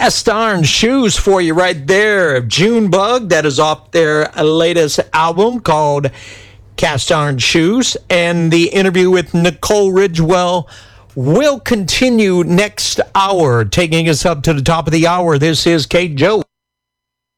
Cast Iron Shoes for you right there. Junebug, that is off their latest album called Cast Iron Shoes. And the interview with Nicole Ridgewell will continue next hour, taking us up to the top of the hour. This is Kate Joe.